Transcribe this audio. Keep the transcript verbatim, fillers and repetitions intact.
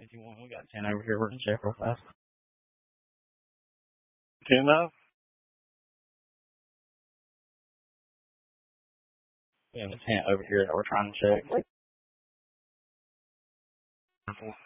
fifty-one. We got ten over here. We're going to check real fast. ten now? We have a tent over here that we're trying to check.